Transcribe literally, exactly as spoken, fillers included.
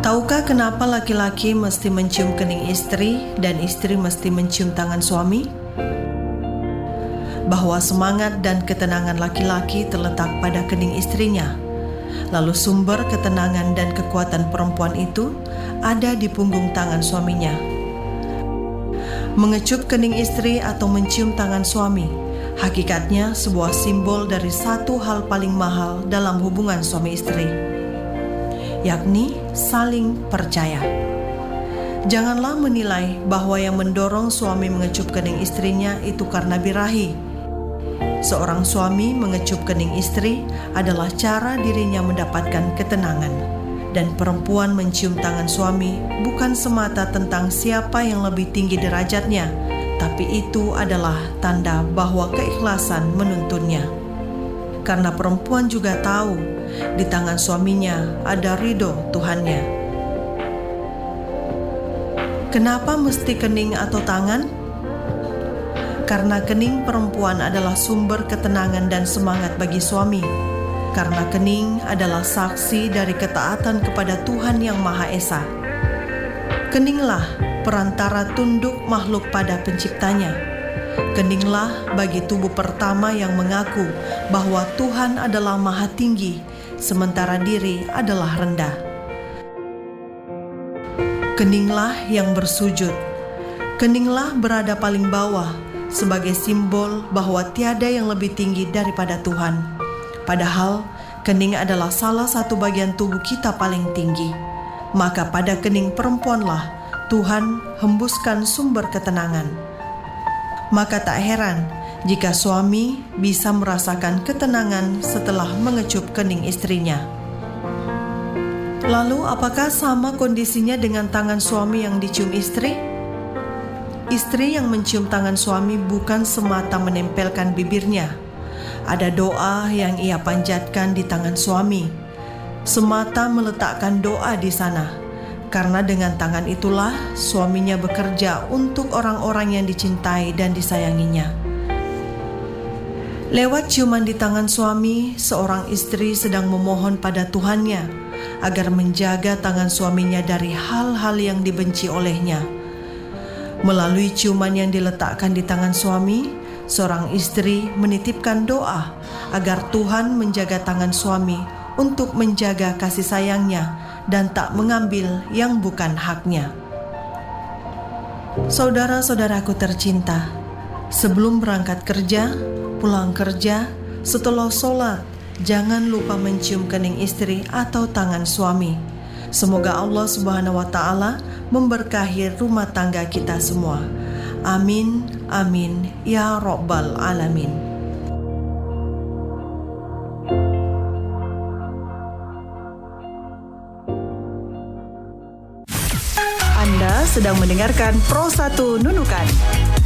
Tahukah kenapa laki-laki mesti mencium kening istri dan istri mesti mencium tangan suami? Bahwa semangat dan ketenangan laki-laki terletak pada kening istrinya. Lalu sumber ketenangan dan kekuatan perempuan itu ada di punggung tangan suaminya. Mengecup kening istri atau mencium tangan suami, hakikatnya sebuah simbol dari satu hal paling mahal dalam hubungan suami istri, yakni saling percaya. Janganlah menilai bahwa yang mendorong suami mengecup kening istrinya itu karena birahi. Seorang suami mengecup kening istri adalah cara dirinya mendapatkan ketenangan. Dan perempuan mencium tangan suami bukan semata tentang siapa yang lebih tinggi derajatnya, tapi itu adalah tanda bahwa keikhlasan menuntunnya. Karena perempuan juga tahu di tangan suaminya ada ridho Tuhannya. Kenapa mesti kening atau tangan? Karena kening perempuan adalah sumber ketenangan dan semangat bagi suami. Karena kening adalah saksi dari ketaatan kepada Tuhan yang Maha Esa. Keninglah perantara tunduk makhluk pada penciptanya. Keninglah bagi tubuh pertama yang mengaku bahwa Tuhan adalah Maha Tinggi, sementara diri adalah rendah. Keninglah yang bersujud. Keninglah berada paling bawah sebagai simbol bahwa tiada yang lebih tinggi daripada Tuhan. Padahal kening adalah salah satu bagian tubuh kita paling tinggi. Maka pada kening perempuanlah Tuhan hembuskan sumber ketenangan. Maka tak heran jika suami bisa merasakan ketenangan setelah mengecup kening istrinya. Lalu apakah sama kondisinya dengan tangan suami yang dicium istri? Istri yang mencium tangan suami bukan semata menempelkan bibirnya. Ada doa yang ia panjatkan di tangan suami, semata meletakkan doa di sana, karena dengan tangan itulah suaminya bekerja untuk orang-orang yang dicintai dan disayanginya. Lewat ciuman di tangan suami, seorang istri sedang memohon pada Tuhannya agar menjaga tangan suaminya dari hal-hal yang dibenci olehnya. Melalui ciuman yang diletakkan di tangan suami, seorang istri menitipkan doa agar Tuhan menjaga tangan suami untuk menjaga kasih sayangnya dan tak mengambil yang bukan haknya. Saudara-saudaraku tercinta, sebelum berangkat kerja, pulang kerja, setelah sholat, jangan lupa mencium kening istri atau tangan suami. Semoga Allah Subhanahu wa Ta'ala memberkahi rumah tangga kita semua. Amin, amin, ya Rabbal Alamin. Anda sedang mendengarkan Pro satu Nunukan.